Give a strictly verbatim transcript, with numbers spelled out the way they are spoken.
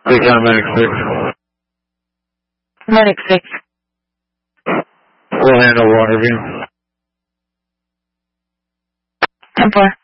Take on Medic six. Medic six. We'll handle water view. ten four.